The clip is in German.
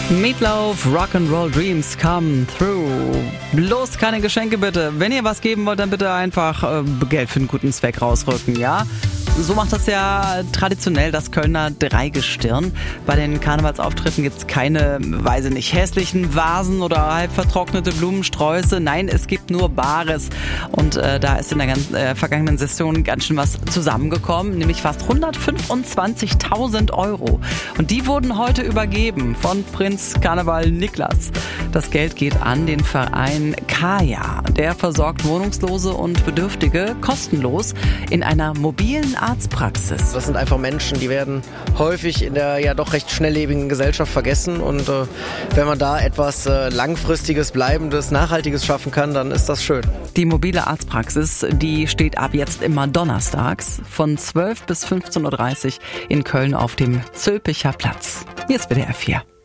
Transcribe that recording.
Meatloaf, Rock'n'Roll Dreams come through. Bloß keine Geschenke bitte. Wenn ihr was geben wollt, dann bitte einfach Geld für einen guten Zweck rausrücken, ja? So macht das ja traditionell das Kölner Dreigestirn. Bei den Karnevalsauftritten gibt's keine, weiß ich nicht, hässlichen Vasen oder halb vertrocknete Blumensträuße. Nein, es gibt nur Bares. Und da ist in der vergangenen Session ganz schön was zusammengekommen, nämlich fast 125.000 Euro. Und die wurden heute übergeben von Prinz Karneval Niklas. Das Geld geht an den Verein Kaya. Der versorgt Wohnungslose und Bedürftige kostenlos in einer mobilen Arztpraxis. Das sind einfach Menschen, die werden häufig in der ja doch recht schnelllebigen Gesellschaft vergessen. Und wenn man da etwas Langfristiges, Bleibendes, Nachhaltiges schaffen kann, dann ist das schön. Die mobile Arztpraxis, die steht ab jetzt immer donnerstags von 12 bis 15.30 Uhr in Köln auf dem Zülpicher Platz. Hier ist WDR 4.